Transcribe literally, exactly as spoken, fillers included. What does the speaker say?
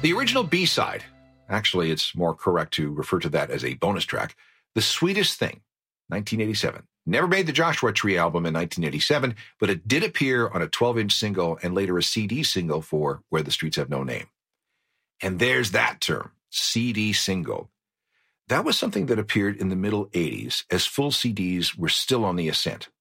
The original B-side, actually it's more correct to refer to that as a bonus track, The Sweetest Thing, nineteen eighty-seven. Never made the Joshua Tree album in nineteen eighty-seven, but it did appear on a twelve-inch single and later a C D single for Where the Streets Have No Name. And there's that term, C D single. That was something that appeared in the middle eighties as full C Ds were still on the ascent.